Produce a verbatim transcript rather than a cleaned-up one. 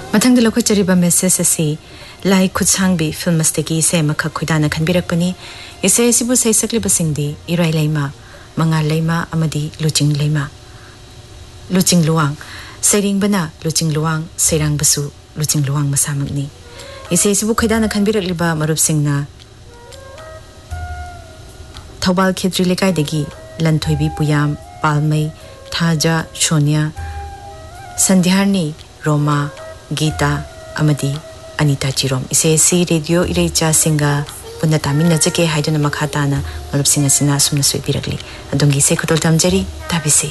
मथंग लखो चरिबा message असी लाई खुदसांगबी film मस्तेगी से मखक खुदाना खनबिरकपनी इसे सिबु सैसकले बसिंगदी इराई लैमा मंगा लैमा अमदी लुचिंग लैमा लुचिंग लुवांग सेरिंग बना लुचिंग लुवांग सेरांग बसु लुचिंग लुवांग मसामगनी इसे सिबु खुदाना खनबिरकलिबा मरुप सिंगना थौबाल खेत्री लेकाइदगी लंथोइबी पुयाम पालमई थाजा सोनिया संध्यारनी रोमा गीता अमदी अनीता चिरोम इसे सी रेडियो इरेचा सिंगा पुन्ना तामिन नजके हाइदुना मखाताना मरुप सिंगा सिना सुमना सुइबिरगली अदोंगी से खुतोल तमजरी ताबिसे